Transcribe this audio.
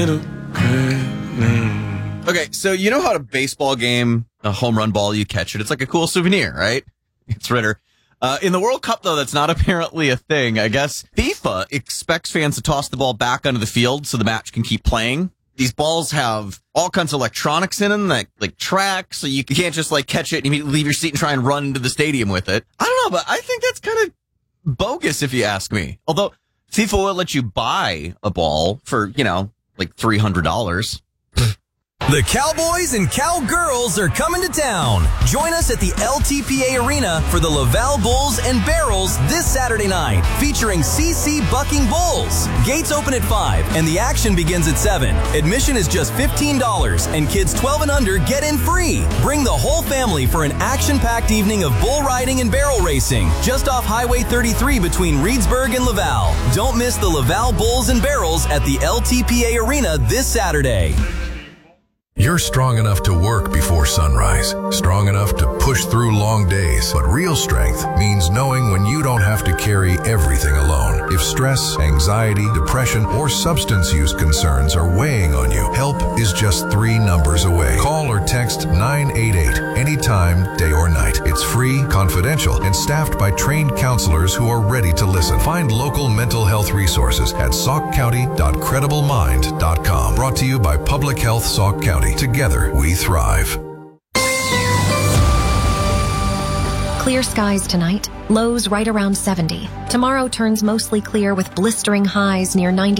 Okay, so you know how a baseball game, a home run ball, you catch it. It's like a cool souvenir, right? It's Ritter. In the World Cup, though, that's not apparently a thing. I guess FIFA expects fans to toss the ball back onto the field so the match can keep playing. These balls have all kinds of electronics in them, like tracks, so you can't just catch it and immediately leave your seat and try and run into the stadium with it. I don't know, but I think that's kind of bogus if you ask me. Although FIFA will let you buy a ball for, $300. The Cowboys and Cowgirls are coming to town. Join us at the LTPA Arena for the Laval Bulls and Barrels this Saturday night, featuring CC Bucking Bulls. Gates open at 5 and the action begins at 7. Admission is just $15 and kids 12 and under get in free. Bring the whole family for an action-packed evening of bull riding and barrel racing just off Highway 33 between Reedsburg and Laval. Don't miss the Laval Bulls and Barrels at the LTPA Arena this Saturday. You're strong enough to work before sunrise, strong enough to push through long days. But real strength means knowing when you don't have to carry everything alone. If stress, anxiety, depression, or substance use concerns are weighing on you, help is just 3 numbers away. Call or text 988 anytime, day or night. It's free, confidential, and staffed by trained counselors who are ready to listen. Find local mental health resources at saukcounty.credibleminded.com. Brought to you by Public Health Sauk County. Together, we thrive. Clear skies tonight. Lows right around 70. Tomorrow turns mostly clear with blistering highs near 90.